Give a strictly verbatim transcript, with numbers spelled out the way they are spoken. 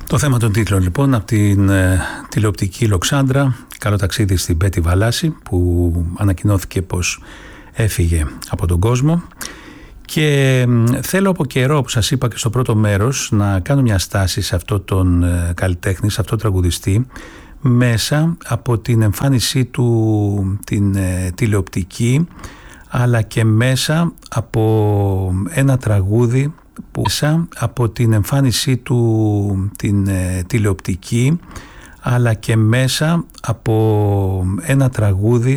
Το θέμα των τίτλων λοιπόν από την ε, τηλεοπτική Λοξάνδρα, καλό ταξίδι στην Πέτη Βαλάση, που ανακοινώθηκε πως έφυγε από τον κόσμο. Και ε, θέλω από καιρό, που σας είπα και στο πρώτο μέρος, να κάνω μια στάση σε αυτό τον ε, καλλιτέχνη, σε αυτό τον τραγουδιστή, μέσα από την εμφάνισή του την ε, τηλεοπτική, αλλά και μέσα από ένα τραγούδι που μέσα από την εμφάνισή του την ε, τηλεοπτική, αλλά και μέσα από ένα τραγούδι